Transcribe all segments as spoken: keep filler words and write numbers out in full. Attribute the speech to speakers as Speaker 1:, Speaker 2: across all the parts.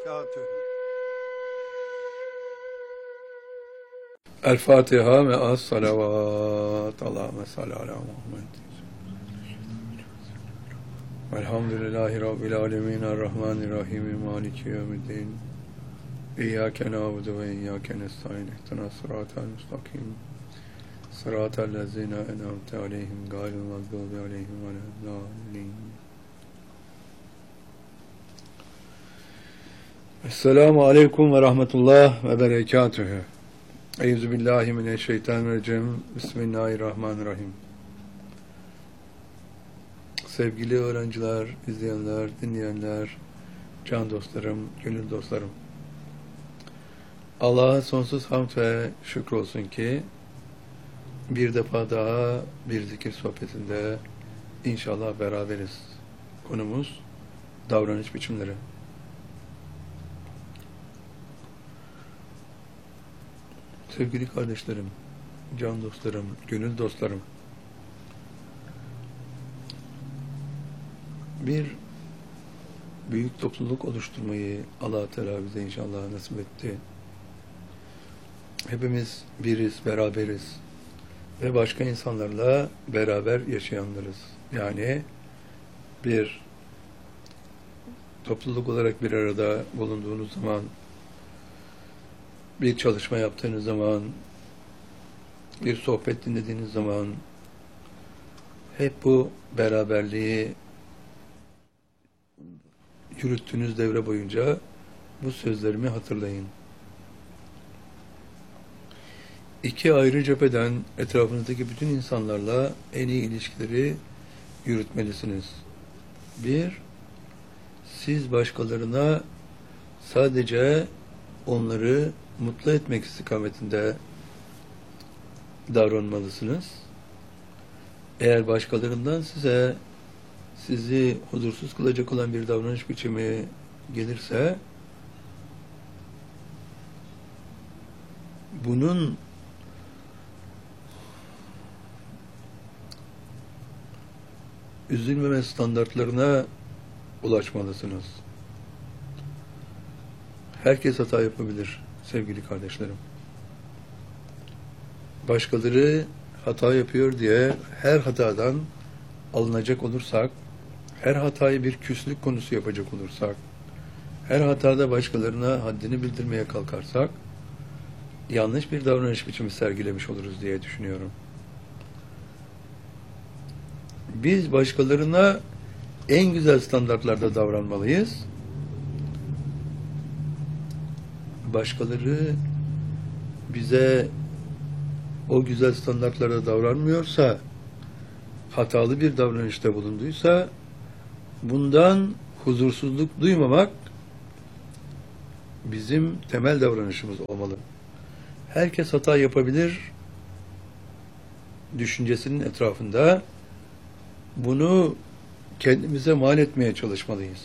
Speaker 1: berekatühü.
Speaker 2: El Fatiha ve as salavat. Allahümme salli ala Muhammed. Elhamdülillahi Rabbil alemin. Errahmanirrahim. Maliki yevmiddin. İyyâke nâbudu ve iyyâke nestaîn. İhtina sıratal müstakim. Sıratal lezîne en'amte aleyhim gâyril mağdûbi aleyhim veleddâllîn. Esselamu aleyküm ve rahmetullah ve berekatühü. Euzubillahimineşşeytanirracim. Bismillahirrahmanirrahim. Sevgili öğrenciler, izleyenler, dinleyenler, can dostlarım, gönül dostlarım. Allah'a sonsuz hamd ve şükür olsun ki bir defa daha bir zikir sohbetinde inşallah beraberiz. Konumuz davranış biçimleri. Sevgili kardeşlerim, can dostlarım, gönül dostlarım. Bir büyük topluluk oluşturmayı Allah Teala bize inşallah nasip etti. Hepimiz biriz, beraberiz ve başka insanlarla beraber yaşayanlarız. Yani bir topluluk olarak bir arada bulunduğunuz zaman, bir çalışma yaptığınız zaman, bir sohbet dinlediğiniz zaman hep bu beraberliği yürüttüğünüz devre boyunca bu sözlerimi hatırlayın. İki ayrı cepheden etrafınızdaki bütün insanlarla en iyi ilişkileri yürütmelisiniz. Bir, siz başkalarına sadece onları mutlu etmek istikametinde davranmalısınız. Eğer başkalarından size sizi huzursuz kılacak olan bir davranış biçimi gelirse bunun üzülmeme standartlarına ulaşmalısınız. Herkes hata yapabilir sevgili kardeşlerim. Başkaları hata yapıyor diye her hatadan alınacak olursak, her hatayı bir küslük konusu yapacak olursak, her hatada başkalarına haddini bildirmeye kalkarsak, yanlış bir davranış biçimi sergilemiş oluruz diye düşünüyorum. Biz başkalarına en güzel standartlarda davranmalıyız. Başkaları bize o güzel standartlarda davranmıyorsa, hatalı bir davranışta bulunduysa, bundan huzursuzluk duymamak bizim temel davranışımız olmalı. Herkes hata yapabilir düşüncesinin etrafında bunu kendimize mal etmeye çalışmalıyız.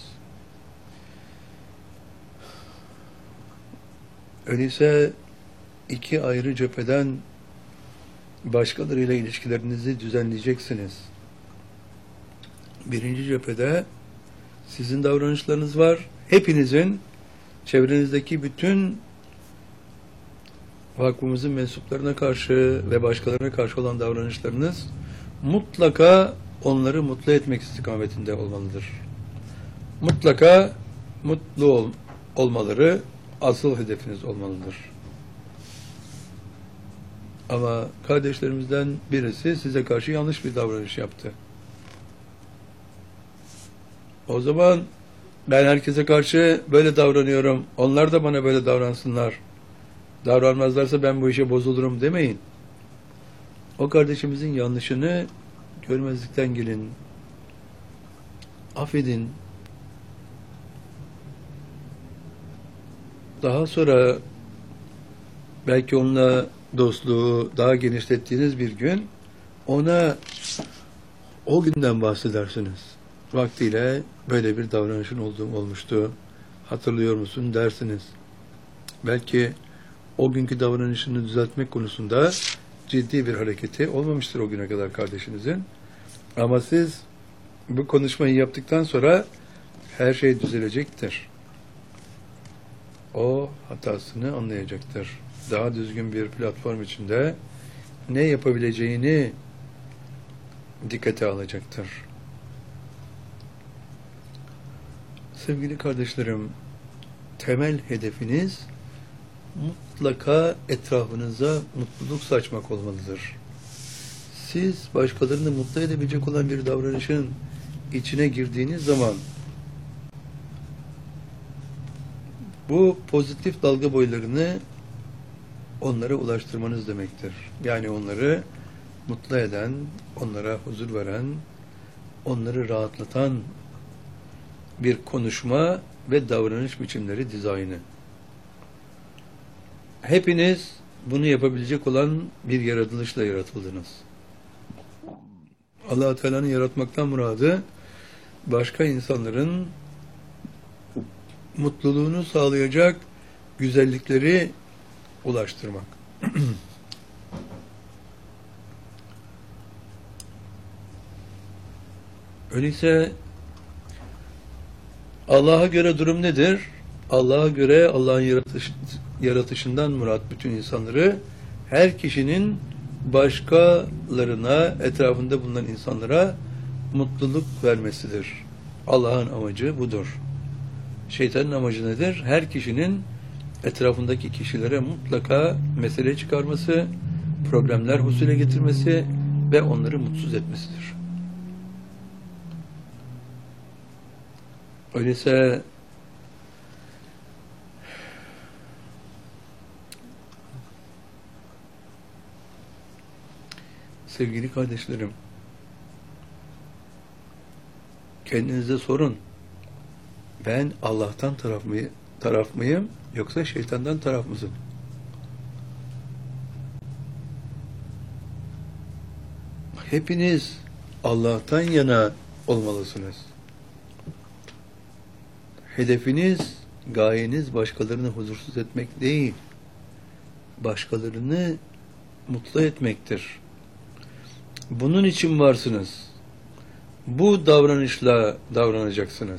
Speaker 2: Öyleyse iki ayrı cepheden başkalarıyla ilişkilerinizi düzenleyeceksiniz. Birinci cephede sizin davranışlarınız var. Hepinizin çevrenizdeki bütün vakfımızın mensuplarına karşı ve başkalarına karşı olan davranışlarınız mutlaka onları mutlu etmek istikametinde olmalıdır. Mutlaka mutlu ol, olmaları asıl hedefiniz olmalıdır. Ama kardeşlerimizden birisi size karşı yanlış bir davranış yaptı. O zaman ben herkese karşı böyle davranıyorum, onlar da bana böyle davransınlar. Davranmazlarsa ben bu işe bozulurum demeyin. O kardeşimizin yanlışını görmezlikten gelin. Affedin. Daha sonra belki onunla dostluğu daha genişlettiğiniz bir gün ona o günden bahsedersiniz. Vaktiyle böyle bir davranışın olduğum olmuştu. Hatırlıyor musun dersiniz. Belki o günkü davranışını düzeltmek konusunda ciddi bir hareketi olmamıştır o güne kadar kardeşinizin. Ama siz bu konuşmayı yaptıktan sonra her şey düzelecektir. o hatasını anlayacaktır. Daha düzgün bir platform içinde ne yapabileceğini dikkate alacaktır. Sevgili kardeşlerim, temel hedefiniz mutlaka etrafınıza mutluluk saçmak olmalıdır. Siz başkalarını mutlu edebilecek olan bir davranışın içine girdiğiniz zaman bu pozitif dalga boylarını onlara ulaştırmanız demektir. Yani onları mutlu eden, onlara huzur veren, onları rahatlatan bir konuşma ve davranış biçimleri dizaynı. Hepiniz bunu yapabilecek olan bir yaratılışla yaratıldınız. Allah-u Teala'nın yaratmaktan muradı başka insanların mutluluğunu sağlayacak güzellikleri ulaştırmak. Öyleyse Allah'a göre durum nedir? Allah'a göre Allah'ın yaratış, yaratışından murat bütün insanları her kişinin başkalarına, etrafında bulunan insanlara mutluluk vermesidir. Allah'ın amacı budur. Şeytanın amacı nedir? Her kişinin etrafındaki kişilere mutlaka mesele çıkarması, problemler husule getirmesi ve onları mutsuz etmesidir. Öyleyse sevgili kardeşlerim, kendinize sorun. Ben Allah'tan taraf mıyım, taraf mıyım yoksa şeytandan taraf mısın? Hepiniz Allah'tan yana olmalısınız. Hedefiniz, gayeniz başkalarını huzursuz etmek değil, başkalarını mutlu etmektir. Bunun için varsınız. Bu davranışla davranacaksınız.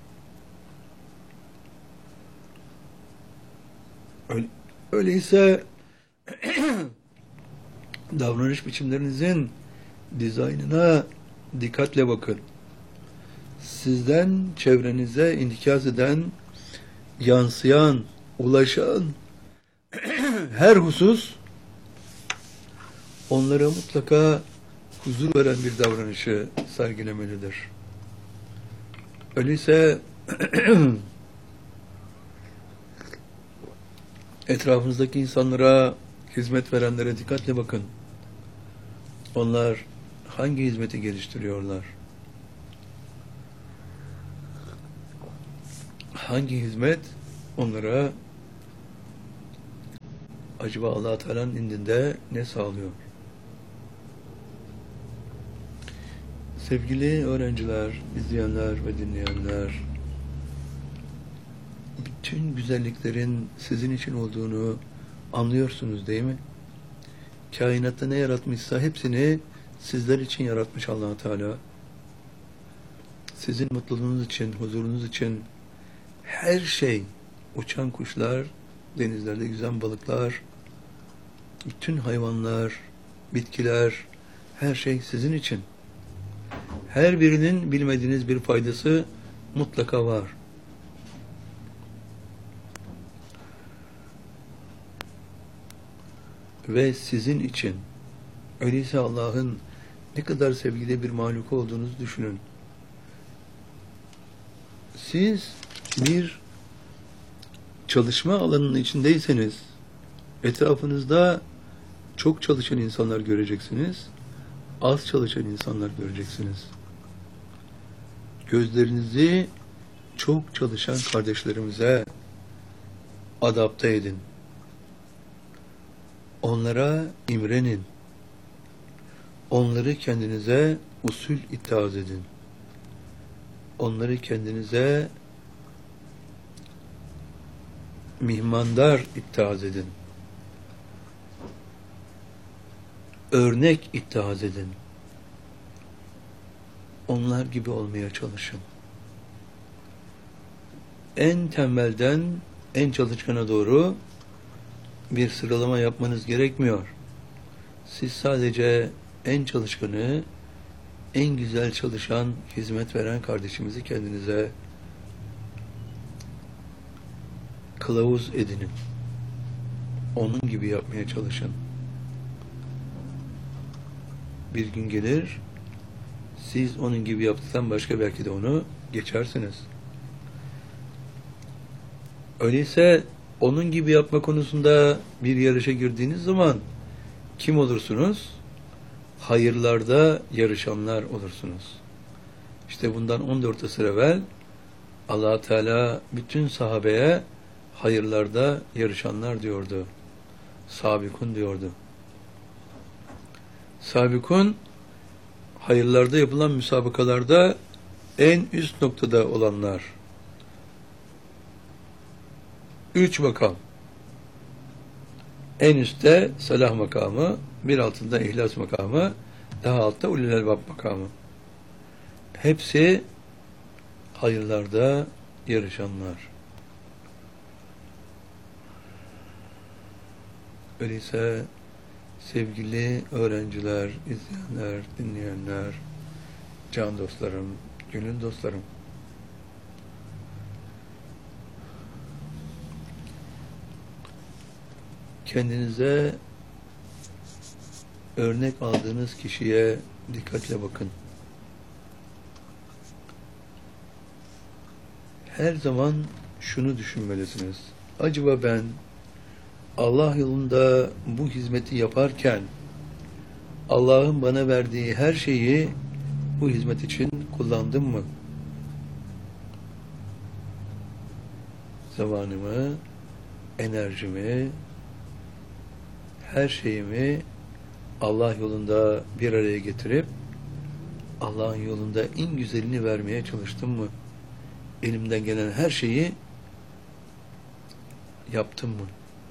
Speaker 2: Öyleyse davranış biçimlerinizin dizaynına dikkatle bakın. Sizden çevrenize intikaz eden, yansıyan, ulaşan her husus onlara mutlaka huzur veren bir davranışı sergilemelidir. Öyleyse etrafınızdaki insanlara, hizmet verenlere dikkatle bakın. Onlar hangi hizmeti geliştiriyorlar? Hangi hizmet onlara acaba Allah-u Teala'nın indinde ne sağlıyor? Sevgili öğrenciler, izleyenler ve dinleyenler, bütün güzelliklerin sizin için olduğunu anlıyorsunuz değil mi? Kainatta ne yaratmışsa hepsini sizler için yaratmış Allah-u Teala. Sizin mutluluğunuz için, huzurunuz için her şey, uçan kuşlar, denizlerde yüzen balıklar, bütün hayvanlar, bitkiler, her şey sizin için. Her birinin bilmediğiniz bir faydası mutlaka var. Ve sizin için. Öyleyse Allah'ın ne kadar sevgili bir mahluk olduğunuzu düşünün. Siz bir çalışma alanının içindeyseniz etrafınızda çok çalışan insanlar göreceksiniz, az çalışan insanlar göreceksiniz. Gözlerinizi çok çalışan kardeşlerimize adapte edin. Onlara imrenin. Onları kendinize usul ittihaz edin. Onları kendinize mihmandar ittihaz edin. Örnek ittihaz edin. Onlar gibi olmaya çalışın. En temelden en çalışkana doğru bir sıralama yapmanız gerekmiyor. Siz sadece en çalışkanı, en güzel çalışan, hizmet veren kardeşimizi kendinize kılavuz edinin. Onun gibi yapmaya çalışın. Bir gün gelir, siz onun gibi yaptıktan başka belki de onu geçersiniz. Öyleyse onun gibi yapma konusunda bir yarışa girdiğiniz zaman kim olursunuz? Hayırlarda yarışanlar olursunuz. İşte bundan on dört asır evvel Allah Teala bütün sahabeye hayırlarda yarışanlar diyordu. Sabikun diyordu. Sabikun, hayırlarda yapılan müsabakalarda en üst noktada olanlar. Üç makam. En üstte salah makamı, bir altında ihlas makamı, daha altta ulul elbab makamı. Hepsi hayırlarda yarışanlar. Öyleyse sevgili öğrenciler, izleyenler, dinleyenler, can dostlarım, gönül dostlarım, kendinize örnek aldığınız kişiye dikkatle bakın. Her zaman şunu düşünmelisiniz. Acaba ben Allah yolunda bu hizmeti yaparken Allah'ın bana verdiği her şeyi bu hizmet için kullandım mı? Zamanımı, enerjimi, her şeyimi Allah yolunda bir araya getirip Allah'ın yolunda en güzelini vermeye çalıştım mı? Elimden gelen her şeyi yaptım mı?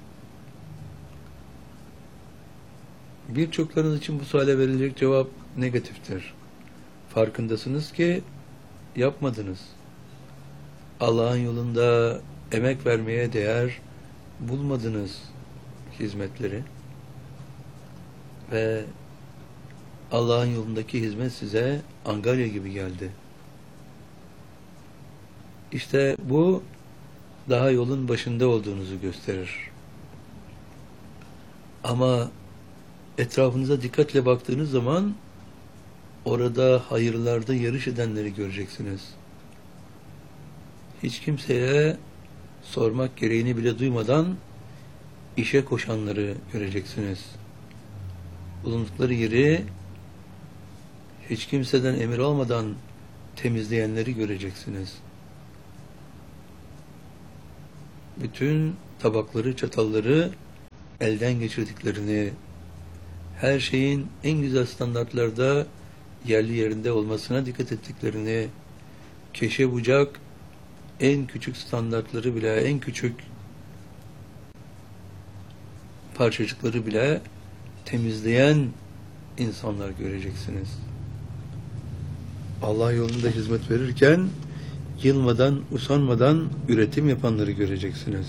Speaker 2: Birçoklarınız için bu suale verilecek cevap negatiftir. Farkındasınız ki yapmadınız. Allah'ın yolunda emek vermeye değer bulmadınız hizmetleri. Ve Allah'ın yolundaki hizmet size angarya gibi geldi. İşte bu daha yolun başında olduğunuzu gösterir. Ama etrafınıza dikkatle baktığınız zaman orada hayırlarda yarış edenleri göreceksiniz. Hiç kimseye sormak gereğini bile duymadan işe koşanları göreceksiniz. Bulundukları yeri hiç kimseden emir almadan temizleyenleri göreceksiniz. Bütün tabakları, çatalları elden geçirdiklerini, her şeyin en güzel standartlarda yerli yerinde olmasına dikkat ettiklerini, keşe bucak en küçük standartları bile, en küçük parçacıkları bile temizleyen insanlar göreceksiniz. Allah yolunda hizmet verirken yılmadan, usanmadan üretim yapanları göreceksiniz.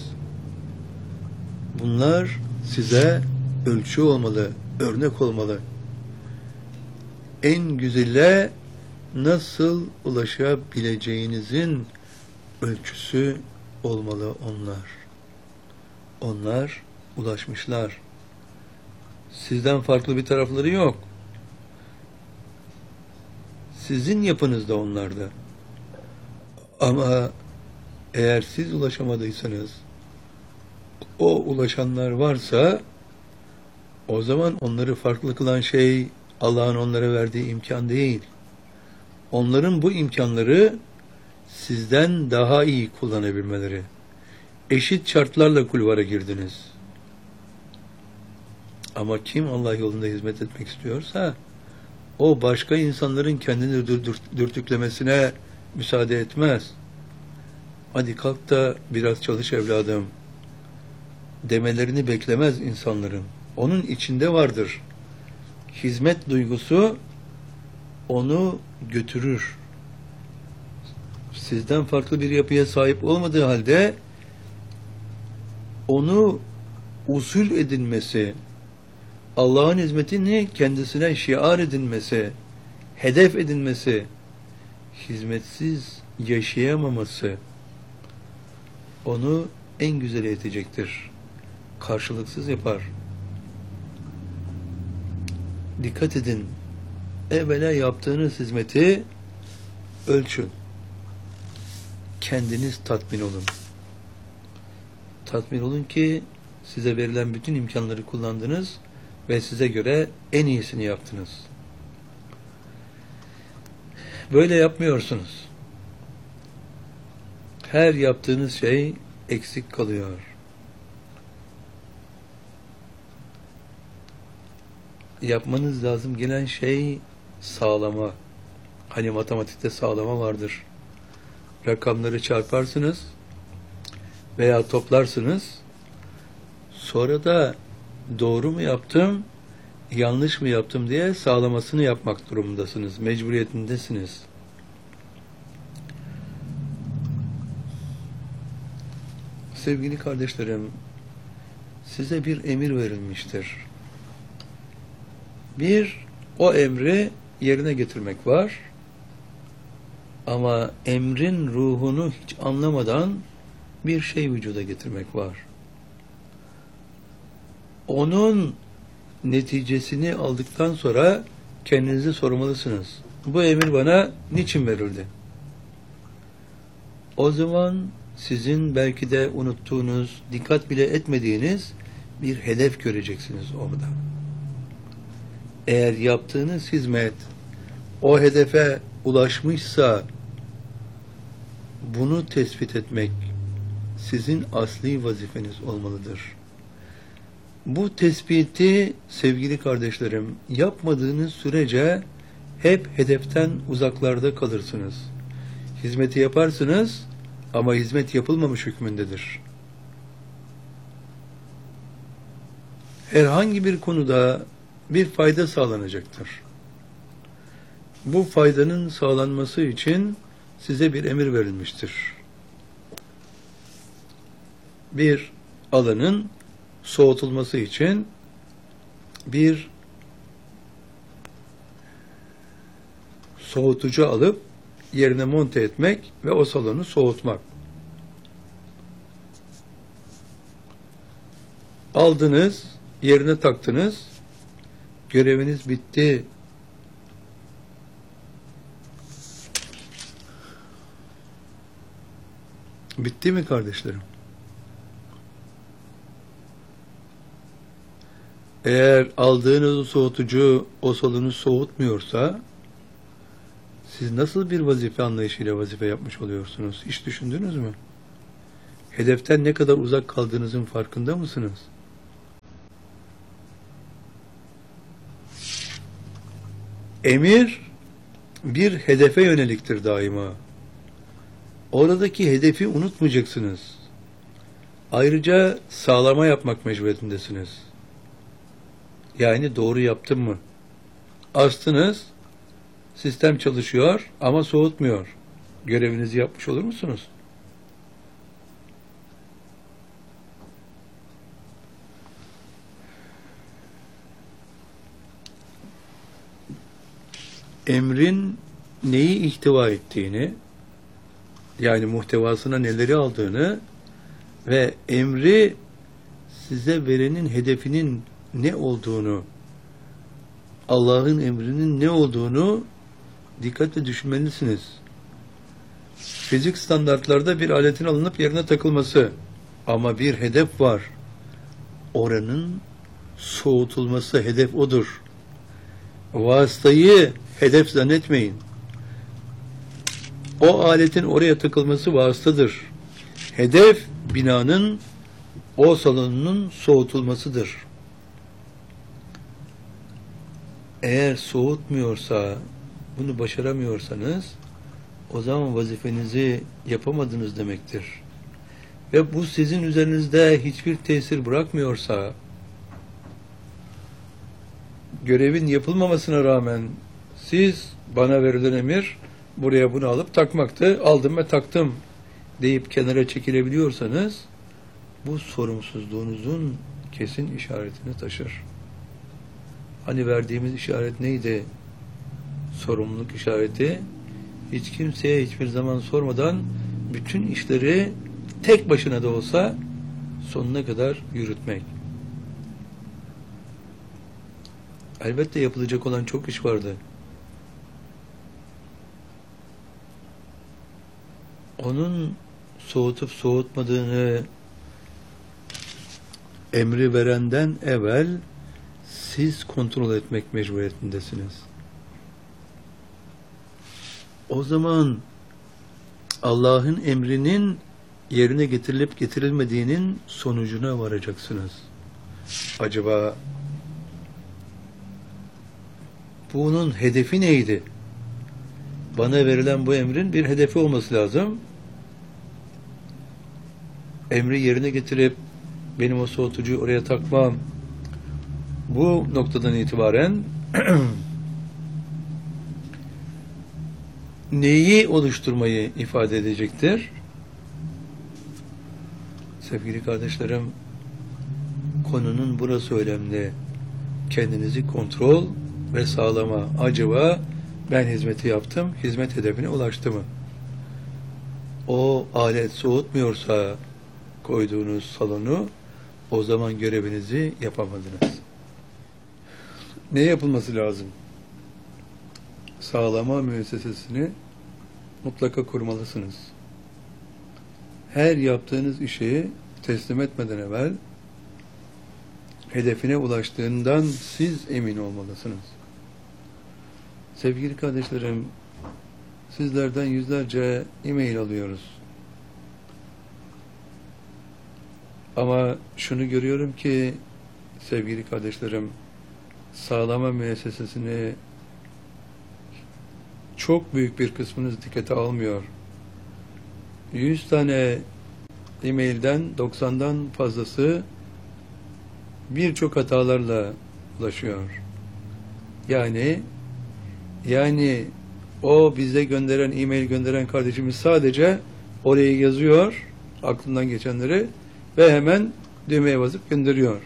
Speaker 2: Bunlar size ölçü olmalı, örnek olmalı. En güzele nasıl ulaşabileceğinizin ölçüsü olmalı onlar. Onlar ulaşmışlar. Sizden farklı bir tarafları yok. Sizin yapınızda onlarda. Ama eğer siz ulaşamadıysanız, o ulaşanlar varsa, o zaman onları farklı kılan şey Allah'ın onlara verdiği imkan değil. Onların bu imkanları sizden daha iyi kullanabilmeleri. Eşit şartlarla kulvara girdiniz. Ama kim Allah yolunda hizmet etmek istiyorsa, o başka insanların kendini dürtüklemesine müsaade etmez. Hadi kalk da biraz çalış evladım demelerini beklemez insanların. Onun içinde vardır. Hizmet duygusu onu götürür. Sizden farklı bir yapıya sahip olmadığı halde onu usul edinmesi, Allah'ın hizmetini kendisine şiar edinmesi, hedef edinmesi, hizmetsiz yaşayamaması onu en güzel edecektir. Karşılıksız yapar. Dikkat edin. Evvela yaptığınız hizmeti ölçün. Kendiniz tatmin olun. Tatmin olun ki size verilen bütün imkanları kullandınız ve size göre en iyisini yaptınız. Böyle yapmıyorsunuz. Her yaptığınız şey eksik kalıyor. Yapmanız lazım gelen şey sağlama. Hani matematikte sağlama vardır. Rakamları çarparsınız veya toplarsınız. Sonra da doğru mu yaptım, yanlış mı yaptım diye sağlamasını yapmak durumundasınız. Mecburiyetindesiniz. Sevgili kardeşlerim, size bir emir verilmiştir. Bir, o emri yerine getirmek var. Ama emrin ruhunu hiç anlamadan bir şey vücuda getirmek var. Onun neticesini aldıktan sonra kendinizi sormalısınız. Bu emir bana niçin verildi? O zaman sizin belki de unuttuğunuz, dikkat bile etmediğiniz bir hedef göreceksiniz orada. Eğer yaptığınız hizmet o hedefe ulaşmışsa bunu tespit etmek sizin asli vazifeniz olmalıdır. Bu tespiti sevgili kardeşlerim yapmadığınız sürece hep hedeften uzaklarda kalırsınız. Hizmeti yaparsınız ama hizmet yapılmamış hükmündedir. Herhangi bir konuda bir fayda sağlanacaktır. Bu faydanın sağlanması için size bir emir verilmiştir. Bir alanın soğutulması için bir soğutucu alıp yerine monte etmek ve o salonu soğutmak. Aldınız, yerine taktınız, göreviniz bitti. Bitti mi kardeşlerim? Eğer aldığınız o soğutucu o salonu soğutmuyorsa siz nasıl bir vazife anlayışıyla vazife yapmış oluyorsunuz? Hiç düşündünüz mü? Hedeften ne kadar uzak kaldığınızın farkında mısınız? Emir bir hedefe yöneliktir daima. Oradaki hedefi unutmayacaksınız. Ayrıca sağlama yapmak mecburiyetindesiniz. Yani doğru yaptım mı? Astınız, sistem çalışıyor ama soğutmuyor. Görevinizi yapmış olur musunuz? Emrin neyi ihtiva ettiğini, yani muhtevasına neleri aldığını ve emri size verenin hedefinin ne olduğunu, Allah'ın emrinin ne olduğunu dikkatle düşünmelisiniz. Fizik standartlarda bir aletin alınıp yerine takılması ama bir hedef var. Oranın soğutulması, hedef odur. Vasıtayı hedef zannetmeyin. O aletin oraya takılması vasıtadır. Hedef binanın, o salonunun soğutulmasıdır. Eğer soğutmuyorsa, bunu başaramıyorsanız, o zaman vazifenizi yapamadınız demektir. Ve bu sizin üzerinizde hiçbir tesir bırakmıyorsa, görevin yapılmamasına rağmen siz bana verilen emir buraya bunu alıp takmaktı, aldım ve taktım deyip kenara çekilebiliyorsanız bu sorumsuzluğunuzun kesin işaretini taşır. Hani verdiğimiz işaret neydi? Sorumluluk işareti. Hiç kimseye hiçbir zaman sormadan bütün işleri tek başına da olsa sonuna kadar yürütmek. Elbette yapılacak olan çok iş vardı. Onun soğutup soğutmadığını emri verenden evvel siz kontrol etmek mecburiyetindesiniz. O zaman Allah'ın emrinin yerine getirilip getirilmediğinin sonucuna varacaksınız. Acaba bunun hedefi neydi? Bana verilen bu emrin bir hedefi olması lazım. Emri yerine getirip benim o soğutucuyu oraya takmam bu noktadan itibaren neyi oluşturmayı ifade edecektir? Sevgili kardeşlerim, konunun burası önemli. Kendinizi kontrol ve sağlama. Acaba ben hizmeti yaptım, hizmet hedefine ulaştı mı? O alet soğutmuyorsa koyduğunuz salonu, o zaman görevinizi yapamadınız. Ne yapılması lazım? Sağlama müessesesini mutlaka kurmalısınız. Her yaptığınız işi teslim etmeden evvel hedefine ulaştığından siz emin olmalısınız. Sevgili kardeşlerim, sizlerden yüzlerce e-mail alıyoruz. Ama şunu görüyorum ki sevgili kardeşlerim, sağlama müessesesini çok büyük bir kısmınız dikkate almıyor. yüz tane e-mailden doksandan fazlası birçok hatalarla ulaşıyor. Yani yani o bize gönderen, e-mail gönderen kardeşimiz sadece oraya yazıyor aklından geçenleri ve hemen düğmeye basıp gönderiyor.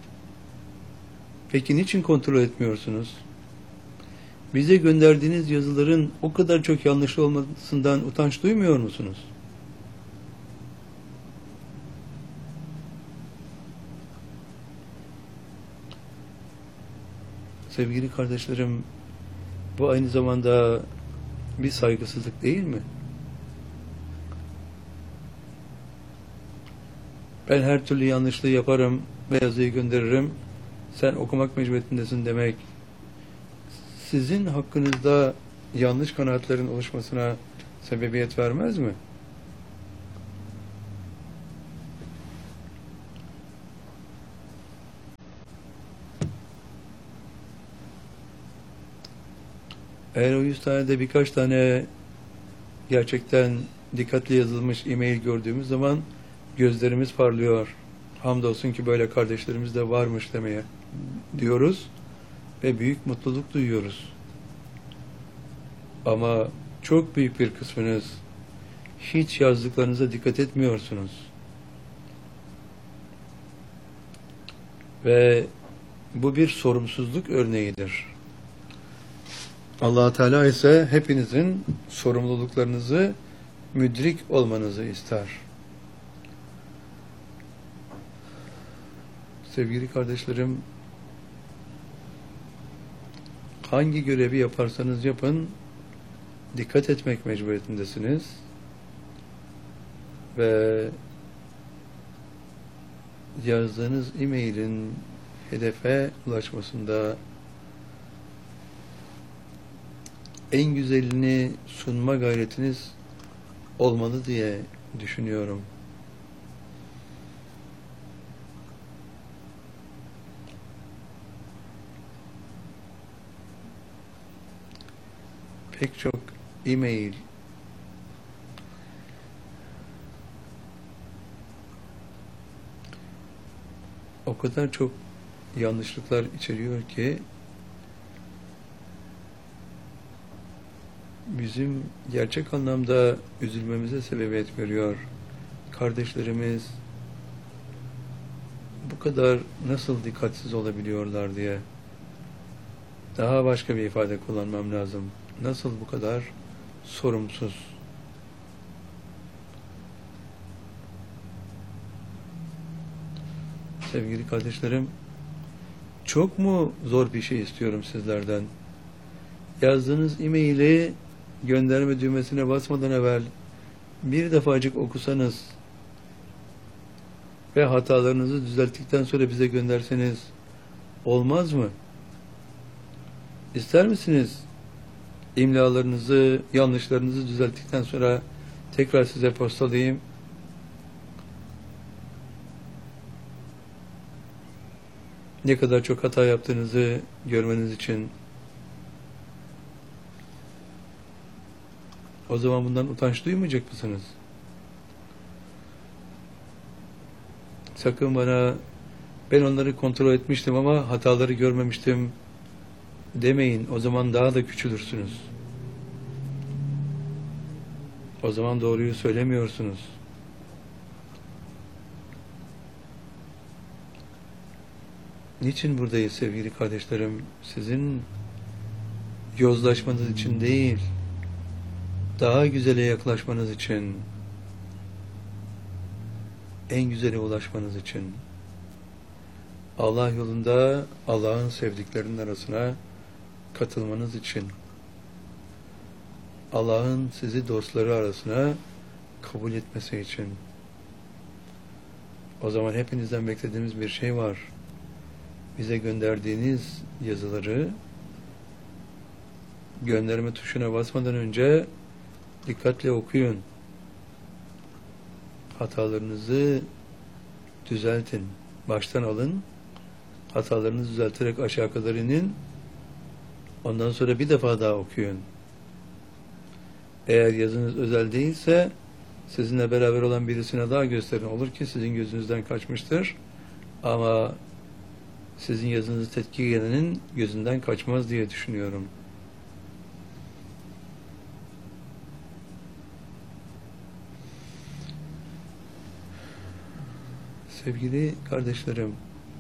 Speaker 2: Peki niçin kontrol etmiyorsunuz? Bize gönderdiğiniz yazıların o kadar çok yanlış olmasından utanç duymuyor musunuz? Sevgili kardeşlerim, bu aynı zamanda bir saygısızlık değil mi? Ben her türlü yanlışlığı yaparım ve yazıyı gönderirim. Sen okumak mecburiyetindesin demek, sizin hakkınızda yanlış kanaatlerin oluşmasına sebebiyet vermez mi? Eğer o yüz tane de birkaç tane gerçekten dikkatli yazılmış e-mail gördüğümüz zaman gözlerimiz parlıyor. Hamdolsun ki böyle kardeşlerimiz de varmış demeye diyoruz ve büyük mutluluk duyuyoruz. Ama çok büyük bir kısmınız hiç yazdıklarınıza dikkat etmiyorsunuz. Ve bu bir sorumsuzluk örneğidir. Allah Teala ise hepinizin sorumluluklarınızı müdrik olmanızı ister. Sevgili kardeşlerim, hangi görevi yaparsanız yapın, dikkat etmek mecburiyetindesiniz ve yazdığınız e-mailin hedefe ulaşmasında en güzelini sunma gayretiniz olmalı diye düşünüyorum. Pek çok e-mail o kadar çok yanlışlıklar içeriyor ki bizim gerçek anlamda üzülmemize sebebiyet veriyor. Kardeşlerimiz bu kadar nasıl dikkatsiz olabiliyorlar diye. Daha başka bir ifade kullanmam lazım. Nasıl bu kadar sorumsuz? Sevgili kardeşlerim, çok mu zor bir şey istiyorum sizlerden? Yazdığınız e-maili gönderme düğmesine basmadan evvel bir defacık okusanız ve hatalarınızı düzelttikten sonra bize gönderseniz olmaz mı? İster misiniz imlalarınızı, yanlışlarınızı düzelttikten sonra tekrar size postalayayım? Ne kadar çok hata yaptığınızı görmeniz için. O zaman bundan utanç duymayacak mısınız? Sakın bana ben onları kontrol etmiştim ama hataları görmemiştim demeyin. O zaman daha da küçülürsünüz. O zaman doğruyu söylemiyorsunuz. Niçin buradayız sevgili kardeşlerim? Sizin yozlaşmanız için değil, daha güzele yaklaşmanız için, en güzele ulaşmanız için, Allah yolunda Allah'ın sevdiklerinin arasına katılmanız için, Allah'ın sizi dostları arasına kabul etmesi için. O zaman hepinizden beklediğimiz bir şey var. Bize gönderdiğiniz yazıları gönderme tuşuna basmadan önce dikkatle okuyun. Hatalarınızı düzeltin. Baştan alın. Hatalarınızı düzelterek aşağı kadar inin. Ondan sonra bir defa daha okuyun. Eğer yazınız özel değilse sizinle beraber olan birisine daha gösterin. Olur ki sizin gözünüzden kaçmıştır. Ama sizin yazınızı tetkik edenin gözünden kaçmaz diye düşünüyorum. Sevgili kardeşlerim,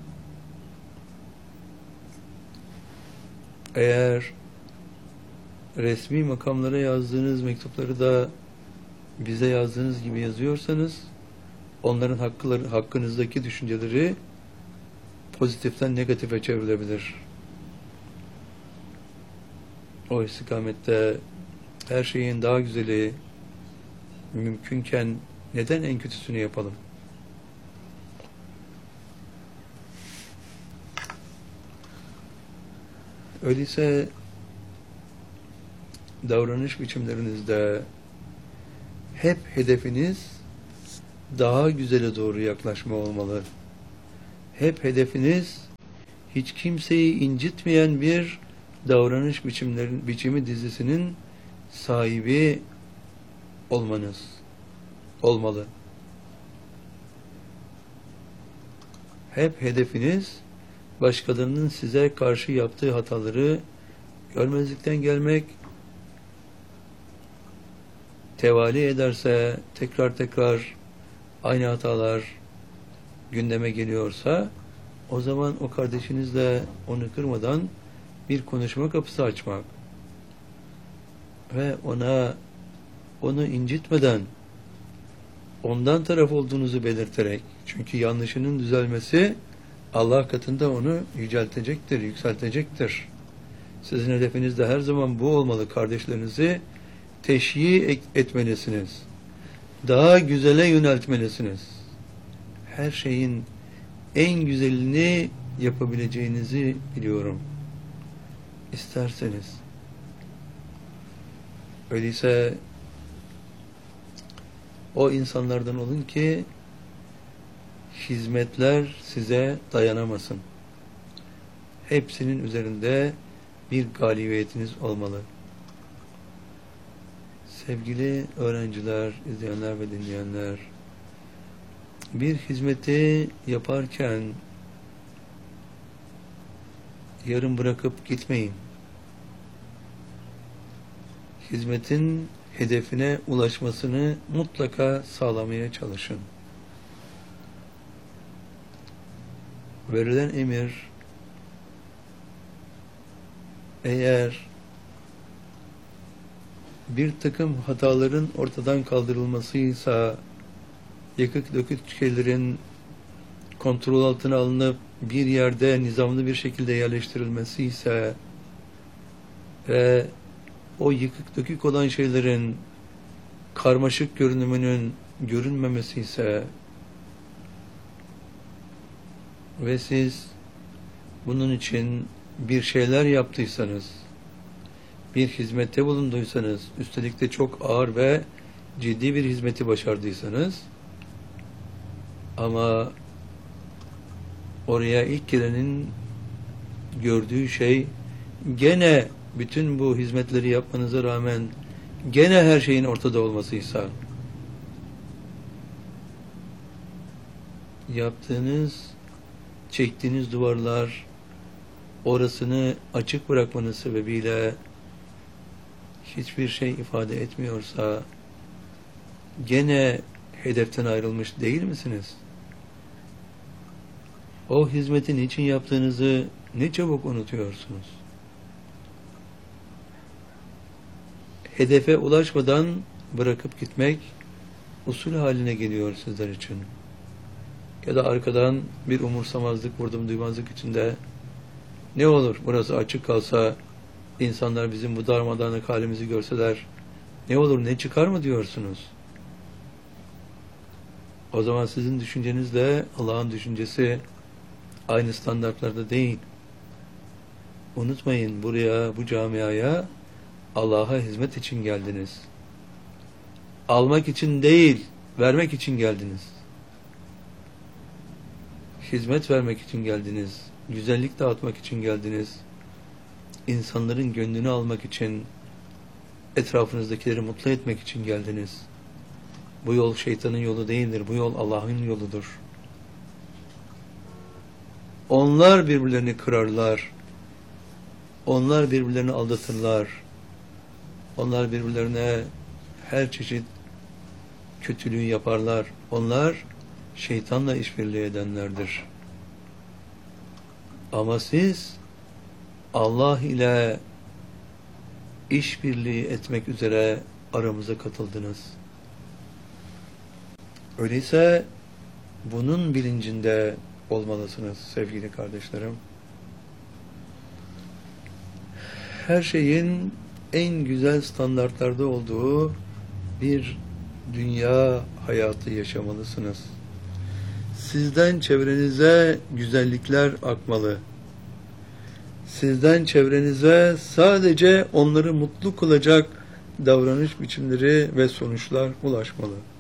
Speaker 2: eğer resmi makamlara yazdığınız mektupları da bize yazdığınız gibi yazıyorsanız, onların hakkıları, hakkınızdaki düşünceleri pozitiften negatife çevrilebilir. O istikamette her şeyin daha güzeli mümkünken neden en kötüsünü yapalım? Öyleyse davranış biçimlerinizde hep hedefiniz daha güzele doğru yaklaşma olmalı. Hep hedefiniz hiç kimseyi incitmeyen bir davranış biçimlerin biçimi dizisinin sahibi olmanız olmalı. Hep hedefiniz başkalarının size karşı yaptığı hataları görmezlikten gelmek, tevali ederse tekrar tekrar aynı hatalar gündeme geliyorsa o zaman o kardeşinizle onu kırmadan bir konuşma kapısı açmak ve ona onu incitmeden ondan taraf olduğunuzu belirterek, çünkü yanlışının düzelmesi Allah katında onu yüceltecektir, yükseltecektir. Sizin hedefiniz de her zaman bu olmalı. Kardeşlerinizi teşhir etmelisiniz. Daha güzele yöneltmelisiniz. Her şeyin en güzelini yapabileceğinizi biliyorum. İsterseniz. Öyleyse o insanlardan olun ki hizmetler size dayanamasın. Hepsinin üzerinde bir galibiyetiniz olmalı. Sevgili öğrenciler, izleyenler ve dinleyenler, bir hizmeti yaparken yarım bırakıp gitmeyin. Hizmetin hedefine ulaşmasını mutlaka sağlamaya çalışın. verilen emir eğer bir takım hataların ortadan kaldırılmasıysa, yıkık dökük şeylerin kontrol altına alınıp bir yerde nizamlı bir şekilde yerleştirilmesi ise ve o yıkık dökük olan şeylerin karmaşık görünümünün görünmemesi ise ve siz bunun için bir şeyler yaptıysanız, bir hizmette bulunduysanız, üstelik de çok ağır ve ciddi bir hizmeti başardıysanız, ama oraya ilk gelenin gördüğü şey gene bütün bu hizmetleri yapmanıza rağmen gene her şeyin ortada olmasıysa, yaptığınız, çektiğiniz duvarlar orasını açık bırakmanız sebebiyle hiçbir şey ifade etmiyorsa gene hedeften ayrılmış değil misiniz? O hizmetin için yaptığınızı ne çabuk unutuyorsunuz. Hedefe ulaşmadan bırakıp gitmek usul haline geliyor sizler için. Ya da arkadan bir umursamazlık, vurdum duymazlık içinde ne olur burası açık kalsa, insanlar bizim bu darmadağınık halimizi görseler ne olur, ne çıkar mı diyorsunuz? O zaman sizin düşüncenizle Allah'ın düşüncesi aynı standartlarda değil. Unutmayın, buraya, bu camiaya Allah'a hizmet için geldiniz. Almak için değil, vermek için geldiniz. Hizmet vermek için geldiniz. Güzellik dağıtmak için geldiniz. İnsanların gönlünü almak için, etrafınızdakileri mutlu etmek için geldiniz. Bu yol şeytanın yolu değildir. Bu yol Allah'ın yoludur. Onlar birbirlerini kırarlar. Onlar birbirlerini aldatırlar. Onlar birbirlerine her çeşit kötülüğü yaparlar. Onlar şeytanla işbirliği edenlerdir. Ama siz Allah ile işbirliği etmek üzere aramıza katıldınız. Öyleyse bunun bilincinde olmalısınız sevgili kardeşlerim. Her şeyin en güzel standartlarda olduğu bir dünya hayatı yaşamalısınız. Sizden çevrenize güzellikler akmalı. Sizden çevrenize sadece onları mutlu kılacak davranış biçimleri ve sonuçlar ulaşmalı.